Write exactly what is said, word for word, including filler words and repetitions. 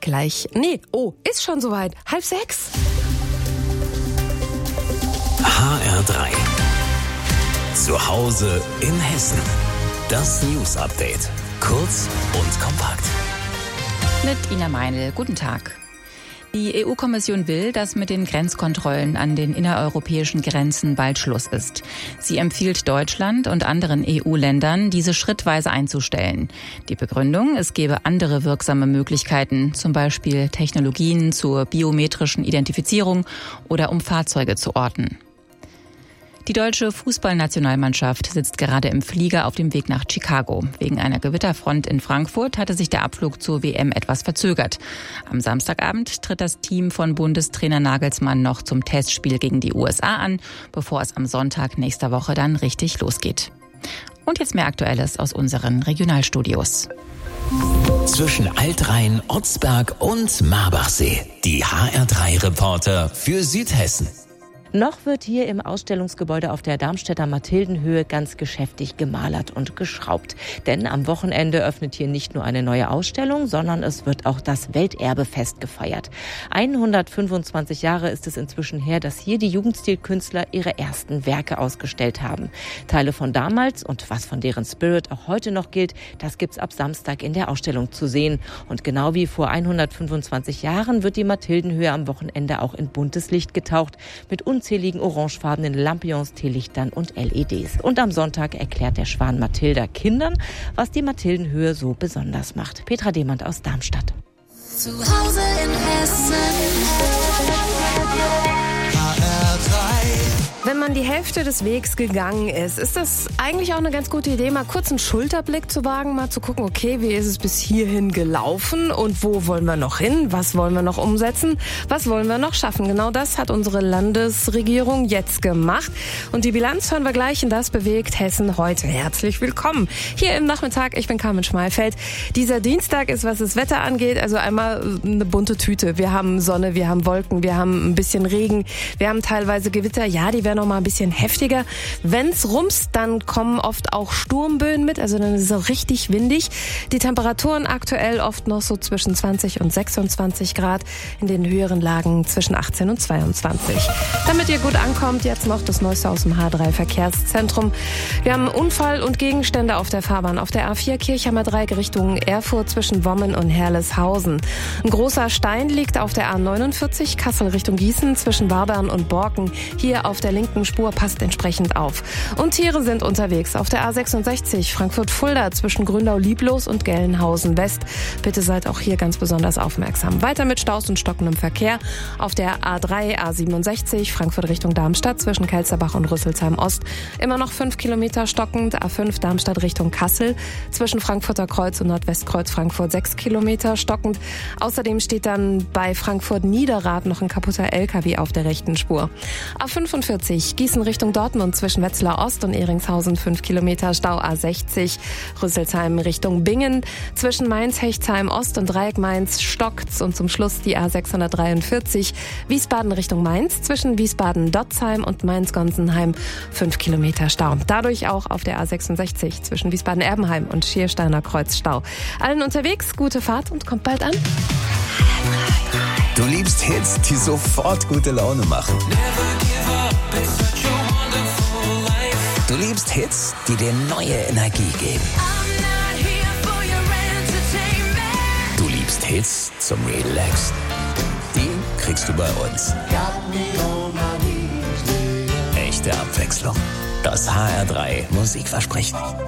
gleich. Nee, oh, ist schon soweit. Halb sechs. H R drei. Zu Hause in Hessen. Das News Update. Kurz und kompakt. Mit Ina Meinl. Guten Tag. Die E U-Kommission will, dass mit den Grenzkontrollen an den innereuropäischen Grenzen bald Schluss ist. Sie empfiehlt Deutschland und anderen E U-Ländern, diese schrittweise einzustellen. Die Begründung, es gebe andere wirksame Möglichkeiten, zum Beispiel Technologien zur biometrischen Identifizierung oder um Fahrzeuge zu orten. Die deutsche Fußballnationalmannschaft sitzt gerade im Flieger auf dem Weg nach Chicago. Wegen einer Gewitterfront in Frankfurt hatte sich der Abflug zur W M etwas verzögert. Am Samstagabend tritt das Team von Bundestrainer Nagelsmann noch zum Testspiel gegen die U S A an, bevor es am Sonntag nächster Woche dann richtig losgeht. Und jetzt mehr Aktuelles aus unseren Regionalstudios. Zwischen Altrhein, Otzberg und Marbachsee. Die H R drei Reporter für Südhessen. Noch wird hier im Ausstellungsgebäude auf der Darmstädter Mathildenhöhe ganz geschäftig gemalert und geschraubt. Denn am Wochenende öffnet hier nicht nur eine neue Ausstellung, sondern es wird auch das Welterbefest gefeiert. hundertfünfundzwanzig Jahre ist es inzwischen her, dass hier die Jugendstilkünstler ihre ersten Werke ausgestellt haben. Teile von damals und was von deren Spirit auch heute noch gilt, das gibt's ab Samstag in der Ausstellung zu sehen. Und genau wie vor hundertfünfundzwanzig Jahren wird die Mathildenhöhe am Wochenende auch in buntes Licht getaucht, mit unzähligen orangefarbenen Lampions, Teelichtern und L E Ds. Und am Sonntag erklärt der Schwan Mathilda Kindern, was die Mathildenhöhe so besonders macht. Petra Demand aus Darmstadt. Zu Hause in Hessen. Wenn man die Hälfte des Wegs gegangen ist, ist das eigentlich auch eine ganz gute Idee, mal kurz einen Schulterblick zu wagen, mal zu gucken, okay, wie ist es bis hierhin gelaufen und wo wollen wir noch hin, was wollen wir noch umsetzen, was wollen wir noch schaffen. Genau das hat unsere Landesregierung jetzt gemacht und die Bilanz hören wir gleich und das bewegt Hessen heute. Herzlich willkommen hier im Nachmittag. Ich bin Carmen Schmalfeld. Dieser Dienstag ist, was das Wetter angeht, also einmal eine bunte Tüte. Wir haben Sonne, wir haben Wolken, wir haben ein bisschen Regen, wir haben teilweise Gewitter. Ja, die werden noch mal ein bisschen heftiger. Wenn's rumst, dann kommen oft auch Sturmböen mit, also dann ist es auch richtig windig. Die Temperaturen aktuell oft noch so zwischen zwanzig und sechsundzwanzig Grad, in den höheren Lagen zwischen achtzehn und zweiundzwanzig. Damit ihr gut ankommt, jetzt noch das Neueste aus dem H drei Verkehrszentrum. Wir haben Unfall und Gegenstände auf der Fahrbahn. Auf der A vier Kirchheimer Dreieck Richtung Erfurt zwischen Wommen und Herleshausen. Ein großer Stein liegt auf der A neunundvierzig Kassel Richtung Gießen zwischen Wabern und Borken. Hier auf der linken Spur passt entsprechend auf. Und Tiere sind unterwegs auf der A sechsundsechzig Frankfurt-Fulda zwischen Gründau-Lieblos und Gelnhausen-West. Bitte seid auch hier ganz besonders aufmerksam. Weiter mit Staus und stockendem Verkehr auf der A drei, A siebenundsechzig Frankfurt Richtung Darmstadt zwischen Kelsterbach und Rüsselsheim-Ost. Immer noch fünf Kilometer stockend. A fünf Darmstadt Richtung Kassel zwischen Frankfurter Kreuz und Nordwestkreuz Frankfurt sechs Kilometer stockend. Außerdem steht dann bei Frankfurt-Niederrad noch ein kaputter L K W auf der rechten Spur. A fünfundvierzig Gießen Richtung Dortmund zwischen Wetzlar Ost und Ehringshausen fünf Kilometer Stau. A sechzig Rüsselsheim Richtung Bingen zwischen Mainz, Hechtsheim Ost und Dreieck Mainz stockt's und zum Schluss die A sechshundertdreiundvierzig Wiesbaden Richtung Mainz zwischen Wiesbaden-Dotzheim und Mainz-Gonsenheim fünf Kilometer Stau. Dadurch auch auf der A sechsundsechzig zwischen Wiesbaden-Erbenheim und Schiersteiner Kreuz Stau. Allen unterwegs, gute Fahrt und kommt bald an. Du liebst Hits, die sofort gute Laune machen. Du liebst Hits, die dir neue Energie geben. Du liebst Hits zum Relaxen. Die kriegst du bei uns. Echte Abwechslung. Das H R drei Musikversprechen.